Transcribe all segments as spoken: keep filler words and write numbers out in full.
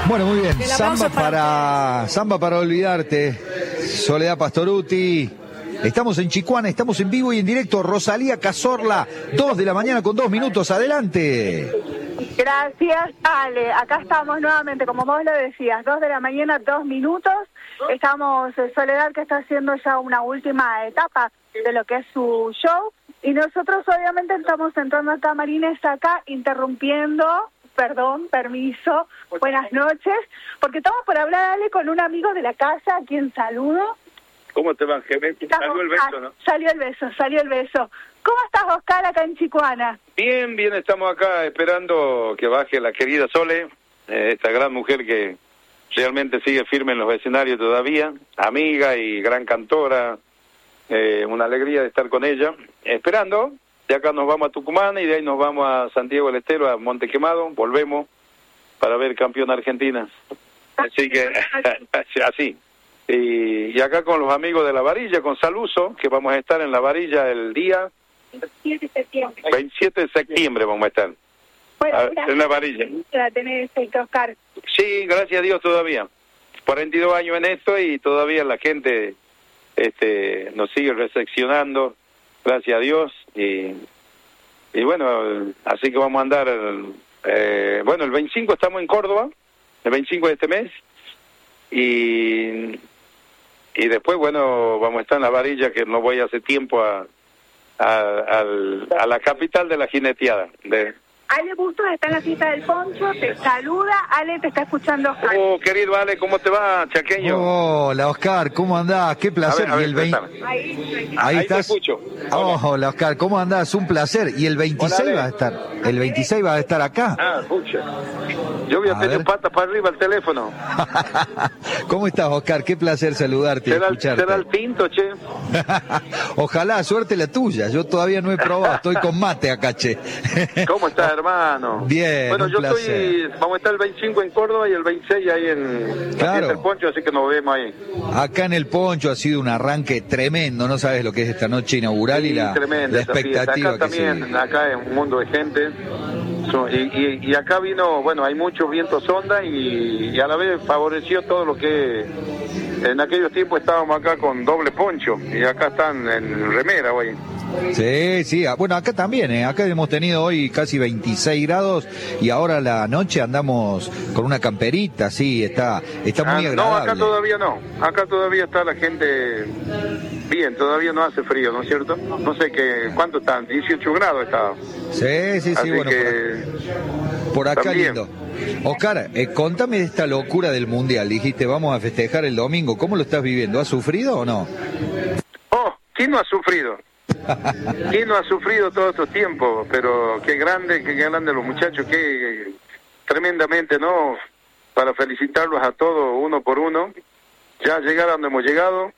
Bueno, muy bien. Samba para, samba para olvidarte. Soledad Pastorutti. Estamos en Chicuana, estamos en vivo y en directo. Rosalía Cazorla, dos de la mañana con dos minutos. Adelante. Gracias, Ale. Acá estamos nuevamente, como vos lo decías, dos de la mañana, dos minutos. Estamos, eh, Soledad, que está haciendo ya una última etapa de lo que es su show. Y nosotros, obviamente, estamos entrando a camarines acá, interrumpiendo. Perdón, permiso, buenas noches, porque estamos por hablar, Ale, con un amigo de la casa, a quien saludo. ¿Cómo te va, jefe? Salió el beso, ¿no? Salió el beso, salió el beso. ¿Cómo estás, Oscar, acá en Chicuana? Bien, bien, estamos acá esperando que baje la querida Sole, eh, esta gran mujer que realmente sigue firme en los escenarios todavía, amiga y gran cantora, eh, una alegría de estar con ella, esperando. De acá nos vamos a Tucumán y de ahí nos vamos a Santiago del Estero, a Monte Quemado, volvemos para ver campeón Argentina. Así que, así. Y, y acá con los amigos de La Varilla, con Saluso, que vamos a estar en La Varilla el día veintisiete de septiembre. veintisiete de septiembre vamos a estar. Bueno, a, en La Varilla. La tenés, Oscar. Sí, gracias a Dios todavía. cuarenta y dos años en esto y todavía la gente este nos sigue recepcionando. Gracias a Dios, y, y bueno, así que vamos a andar, eh, bueno, el veinticinco estamos en Córdoba, el veinticinco de este mes, y, y después, bueno, vamos a estar en La Varilla, que no voy hace tiempo a, a, a, a la capital de la jineteada. De... Ale Bustos está en la fiesta del Poncho, te saluda, Ale te está escuchando. Oscar. Oh, querido Ale, ¿cómo te va, chaqueño? Hola, Oscar, ¿cómo andás? Qué placer. A ver, a ver, y el veinte... Ahí, ahí. Ahí, ahí estás. te escucho. Oh, hola, Oscar, ¿cómo andás? Un placer. Y el veintiséis Hola, va a estar, el veintiséis va a estar acá. Ah, pucha. Yo voy a, a tener patas para arriba el teléfono. ¿Cómo estás, Oscar? Qué placer saludarte y ¿Será, escucharte. será el tinto, che? Ojalá, suerte la tuya. Yo todavía no he probado, estoy con mate acá, che. ¿Cómo estás, hermano? Bien, bueno, un yo placer. estoy, vamos a estar el veinticinco en Córdoba y el veintiséis ahí en Claro. el Poncho, así que nos vemos ahí. Acá en el Poncho ha sido un arranque tremendo, no sabes lo que es esta noche inaugural Sí, y la, tremenda la esa fiesta. expectativa Acá que también, se... acá es un mundo de gente. So, y, y, y acá vino, bueno, hay muchos vientos sonda y, y a la vez favoreció todo lo que en aquellos tiempos estábamos acá con doble poncho y acá están en remera hoy. Sí, sí, bueno, acá también, ¿eh? Acá hemos tenido hoy casi veintiséis grados y ahora a la noche andamos con una camperita, sí, está, está muy ah, agradable. No, acá todavía no, acá todavía está la gente bien, todavía no hace frío, ¿no es cierto? No sé qué, ¿cuánto están? dieciocho grados está. Sí, sí, sí, Así bueno, que... por acá, por acá también. lindo. Oscar, eh, contame de esta locura del Mundial, dijiste, vamos a festejar el domingo, ¿cómo lo estás viviendo? ¿Has sufrido o no? Oh, ¿quién no ha sufrido? ¿Quién no ha sufrido todo estos tiempos? Pero qué grande, qué grande los muchachos, qué tremendamente, ¿no? Para felicitarlos a todos uno por uno. Ya llegar a donde hemos llegado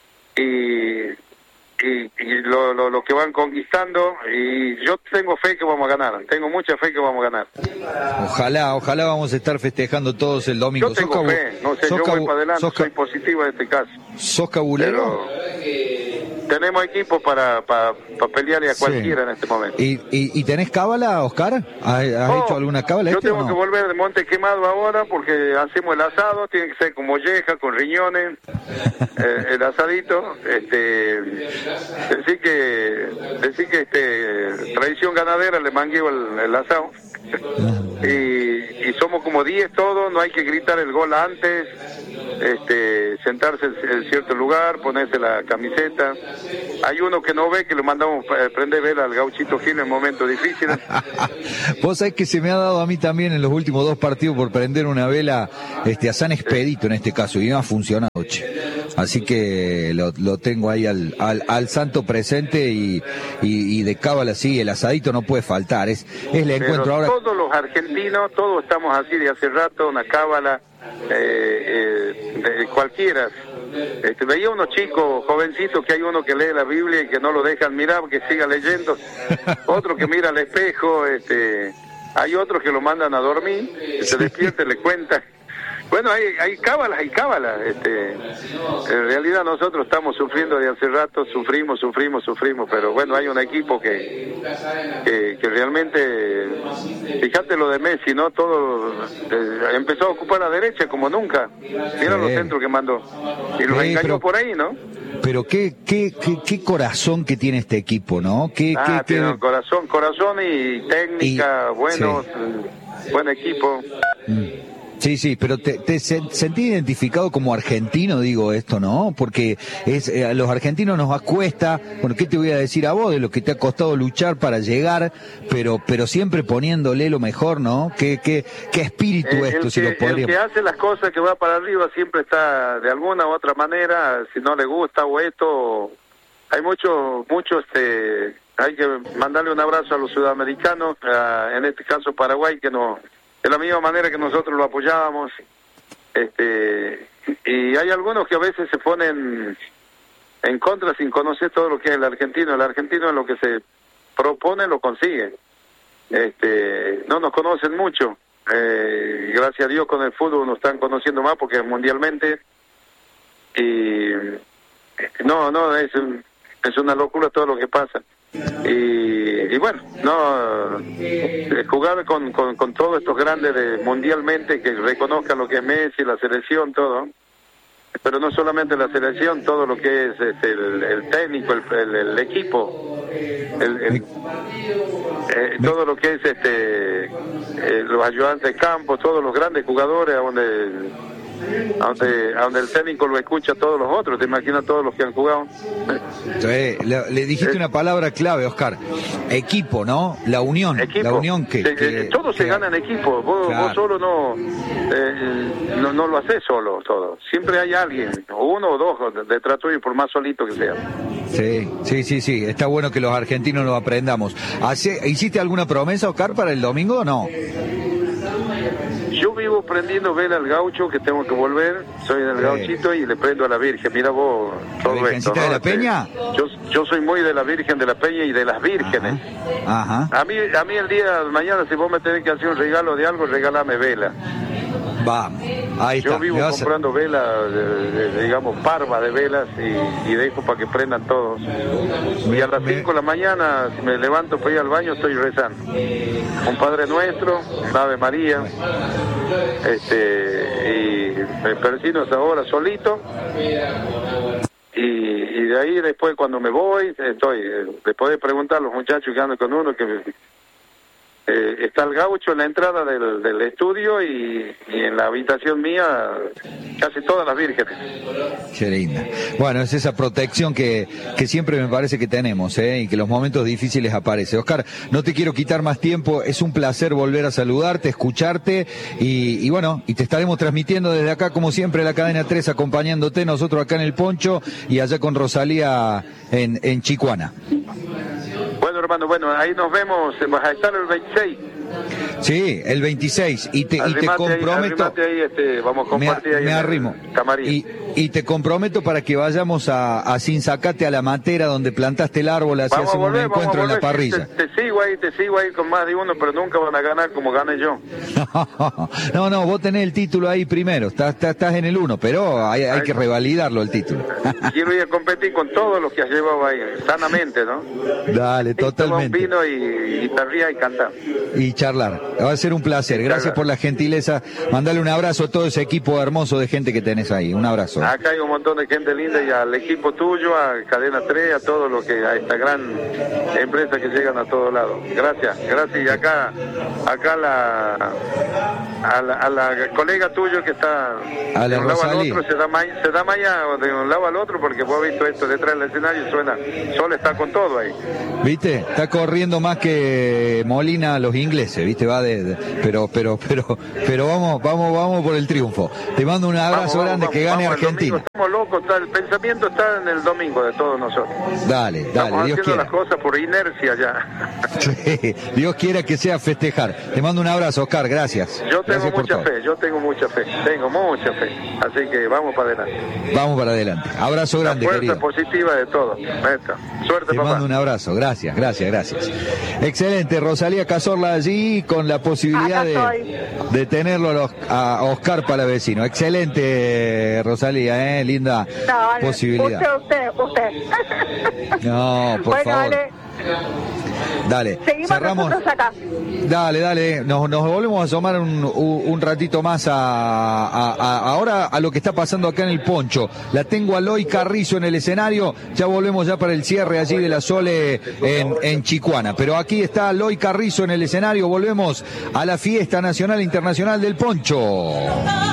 y, y, y lo, lo, lo que van conquistando. Y yo tengo fe que vamos a ganar, tengo mucha fe que vamos a ganar. Ojalá, ojalá vamos a estar festejando todos el domingo. Yo tengo ¿Sos fe, no sé, yo voy para adelante, soy positivo en este caso. ¿Sos cabulero? Pero tenemos equipo para, para, para pelearle a cualquiera sí. en este momento. ¿Y, y, y tenés cábala, Oscar? ¿Has, has oh, hecho alguna cábala? Yo Este, tengo ¿o no? que volver de Monte Quemado ahora porque hacemos el asado, tiene que ser con molleja, con riñones, eh, el asadito. Este, decir que, decir que este, tradición ganadera, le mangueo el, el asado. y, y somos como diez todos, no hay que gritar el gol antes, este, sentarse en cierto lugar, ponerse la camiseta. Hay uno que no ve, que lo mandamos a prender vela al Gauchito Gil en momentos difíciles. Vos sabés que se me ha dado a mí también en los últimos dos partidos por prender una vela este, a San Expedito en este caso, y no ha funcionado, che. Así que lo, lo tengo ahí al, al, al santo presente y, y, y de cábala sí, el asadito no puede faltar, es, es el encuentro. Pero ahora. Todos los argentinos, todos estamos así de hace rato, una cábala, eh, eh, de cualquiera. Este, veía unos chicos jovencitos que hay uno que lee la Biblia y que no lo dejan mirar porque siga leyendo, otro que mira al espejo, este, hay otros que lo mandan a dormir, se despierta y le cuenta Bueno, hay, hay cábalas, hay cábalas. Este, en realidad nosotros estamos sufriendo de hace rato, sufrimos, sufrimos, sufrimos, pero bueno, hay un equipo que que, que realmente, fíjate lo de Messi, ¿no? Todo eh, empezó a ocupar la derecha como nunca. Mira sí. los centros que mandó. Y los sí, engañó pero... por ahí, ¿no? Pero qué, qué, qué, qué corazón que tiene este equipo, ¿no? ¿Qué, ah, qué, tiene qué... corazón, corazón y técnica, y... buenos, sí. buen equipo. Mm. Sí, sí, pero te, te sentí identificado como argentino, digo esto, ¿no? Porque es eh, a los argentinos nos cuesta, bueno, ¿qué te voy a decir a vos de lo que te ha costado luchar para llegar, pero pero siempre poniéndole lo mejor, ¿no? ¿Qué qué, qué espíritu eh, esto, que, si lo podríamos... El que hace las cosas que va para arriba siempre está de alguna u otra manera, si no le gusta o esto, hay muchos, muchos, este, hay que mandarle un abrazo a los sudamericanos, a, en este caso Paraguay, que no... de la misma manera que nosotros lo apoyábamos, este, y hay algunos que a veces se ponen en contra sin conocer todo lo que es el argentino. El argentino en lo que se propone lo consigue. Este, no nos conocen mucho, eh, gracias a Dios con el fútbol nos están conociendo más porque mundialmente, y no, no, es, un, es una locura todo lo que pasa. Y, y bueno, no eh, jugar con, con, con todos estos grandes de, mundialmente que reconozcan lo que es Messi, la selección, todo, pero no solamente la selección, todo lo que es este, el, el técnico, el, el, el equipo, el, el, eh, todo lo que es este eh, los ayudantes de campo, todos los grandes jugadores a donde a donde, a donde el técnico lo escucha a todos los otros, te imaginas todos los que han jugado. Sí, le, le dijiste eh, una palabra clave, Oscar, equipo, ¿no? La unión, equipo. la unión que... Se, que todo que, se gana en equipo, vos, claro. vos solo no, eh, no no lo haces solo, todo. Siempre hay alguien, uno o dos detrás tuyo, por más solito que sea. Sí, sí, sí, sí, está bueno que los argentinos lo aprendamos. ¿Hace, ¿Hiciste alguna promesa, Oscar, para el domingo o no? Yo vivo prendiendo vela al gaucho, que tengo que volver, soy del sí. gauchito y le prendo a la Virgen, mira vos, todo ¿La Virgencita esto, ¿no? de la Peña? Yo, yo soy muy de la Virgen de la Peña y de las vírgenes. Ajá. Ajá. A mí, a mí el día de mañana, si vos me tenés que hacer un regalo de algo, regálame vela. Vamos, ahí yo está. vivo comprando velas, de, de, de, digamos, parva de velas y, y dejo para que prendan todos. Me, y a las cinco de la mañana, si me levanto para ir al baño, estoy rezando. Un Padre Nuestro, un Ave María, este, y me persino hasta ahora solito. Y, y de ahí después cuando me voy, estoy, después de preguntar a los muchachos que andan con uno, que eh, está el gaucho en la entrada del, del estudio y, y en la habitación mía casi todas las vírgenes. Qué linda. Bueno, es esa protección que, que siempre me parece que tenemos, ¿eh? Y que los momentos difíciles aparece. Oscar, no te quiero quitar más tiempo, es un placer volver a saludarte, escucharte y, y bueno, y te estaremos transmitiendo desde acá como siempre la cadena tres acompañándote, nosotros acá en el Poncho y allá con Rosalía en, en Chicuana. Bueno, hermano, bueno, ahí nos vemos, vas a estar el veintiséis. Sí, el veintiséis, y te, y te comprometo... Ahí, ahí, este, vamos a compartir me, ahí me arrimo. Camarín. Y, y te comprometo para que vayamos a, a Sinzacate, a la matera donde plantaste el árbol, así vamos hacemos volver, un encuentro volver, en la parrilla. Sí, te, te sigo ahí, te sigo ahí con más de uno, pero nunca van a ganar como gané yo. No, no, vos tenés el título ahí primero, estás, estás, estás en el uno, pero hay, hay que revalidarlo el título. Quiero ir a competir con todos los que has llevado ahí, sanamente, ¿no? Dale, totalmente. Y vino y, y tarría y cantar. Y charlar. Va a ser un placer. Gracias por la gentileza. Mandale un abrazo a todo ese equipo hermoso de gente que tenés ahí. Un abrazo. Acá hay un montón de gente linda y al equipo tuyo, a Cadena tres, a todo lo que, a esta gran empresa que llegan a todos lados. Gracias, gracias. Y acá, acá la, a la, a la colega tuyo que está a de la un lado al Rosalía. otro, se da, ma, se da maña de un lado al otro porque vos has visto esto detrás del escenario, suena, Sol está con todo ahí. ¿Viste? Está corriendo más que Molina a los ingleses, ¿viste? Va de, de pero pero pero pero vamos, vamos, vamos por el triunfo. Te mando un abrazo vamos, grande, vamos, que gane vamos, Argentina. Domingo, estamos locos, está, el pensamiento está en el domingo de todos nosotros. Dale, dale, estamos Dios haciendo quiera. las cosas por inercia ya. Sí, Dios quiera que sea festejar. Te mando un abrazo, Oscar, gracias. Yo tengo mucha fe, yo tengo mucha fe, tengo mucha fe. Así que vamos para adelante. Vamos para adelante. Abrazo grande, fuerza querido. positiva de todo. Neta. Suerte, Te papá. mando un abrazo. Gracias, gracias, gracias. Excelente, Rosalía Cazorla allí con la posibilidad de, de tenerlo a Oscar Palavecino. Excelente, Rosalía, ¿eh? Linda no, vale. posibilidad. Usted, usted, usted. No, por bueno, favor. Vale. Dale, seguimos cerramos. nosotros acá. Dale, dale, nos, nos volvemos a asomar un, un, un ratito más a, a, a ahora a lo que está pasando acá en el Poncho. La tengo a Loy Carrizo en el escenario, ya volvemos ya para el cierre allí de la Sole en, en Chicuana. Pero aquí está Loy Carrizo en el escenario, volvemos a la fiesta nacional e internacional del Poncho.